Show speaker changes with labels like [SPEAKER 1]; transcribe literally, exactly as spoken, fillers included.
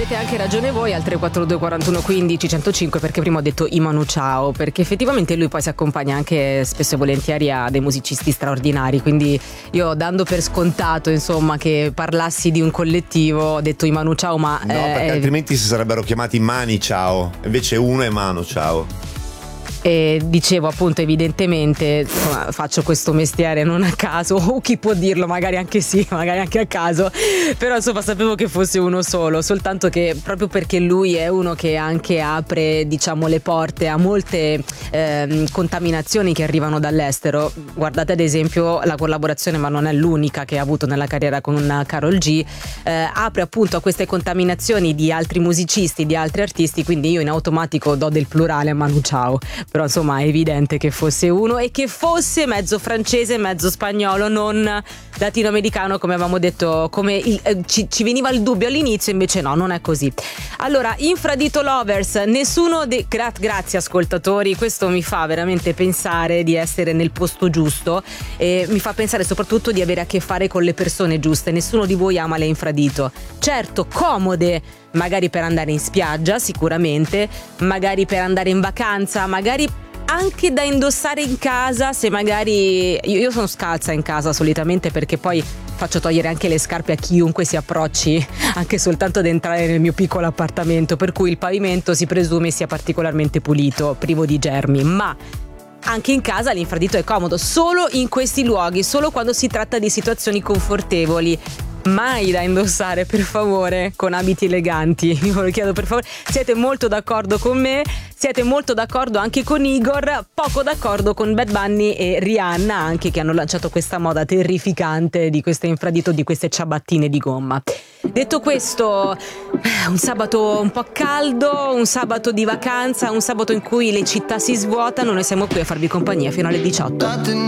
[SPEAKER 1] avete anche ragione voi al tre quattro due quarantuno quindici centocinque, perché prima ho detto i Manu Chao, perché effettivamente lui poi si accompagna anche spesso e volentieri a dei musicisti straordinari, quindi io, dando per scontato insomma che parlassi di un collettivo, ho detto i Manu Chao, ma
[SPEAKER 2] no, perché
[SPEAKER 1] eh,
[SPEAKER 2] altrimenti si sarebbero chiamati Mani Ciao, invece uno è Manu Ciao.
[SPEAKER 1] E dicevo appunto, evidentemente insomma, faccio questo mestiere non a caso, o chi può dirlo, magari anche sì, magari anche a caso, però insomma sapevo che fosse uno solo, soltanto che proprio perché lui è uno che anche apre, diciamo, le porte a molte eh, contaminazioni che arrivano dall'estero. Guardate ad esempio la collaborazione, ma non è l'unica che ha avuto nella carriera con Karol G, eh, apre appunto a queste contaminazioni di altri musicisti, di altri artisti, quindi io in automatico do del plurale a Manu Chao. Però insomma è evidente che fosse uno e che fosse mezzo francese, mezzo spagnolo, non latinoamericano, come avevamo detto, come il, eh, ci, ci veniva il dubbio all'inizio, invece no, non è così. Allora, Infradito Lovers, nessuno de- gra- grazie ascoltatori, questo mi fa veramente pensare di essere nel posto giusto e mi fa pensare soprattutto di avere a che fare con le persone giuste. Nessuno di voi ama le Infradito, certo comode, magari per andare in spiaggia, sicuramente, magari per andare in vacanza, magari anche da indossare in casa, se magari io, io sono scalza in casa solitamente, perché poi faccio togliere anche le scarpe a chiunque si approcci anche soltanto ad entrare nel mio piccolo appartamento, per cui il pavimento si presume sia particolarmente pulito, privo di germi, ma anche in casa l'infradito è comodo, solo in questi luoghi, solo quando si tratta di situazioni confortevoli. Mai da indossare, per favore, con abiti eleganti. Io ve lo chiedo, per favore. Siete molto d'accordo con me, siete molto d'accordo anche con Igor, poco d'accordo con Bad Bunny e Rihanna, anche, che hanno lanciato questa moda terrificante di questo infradito, di queste ciabattine di gomma. Detto questo, un sabato un po' caldo, un sabato di vacanza, un sabato in cui le città si svuotano, noi siamo qui a farvi compagnia fino alle diciotto.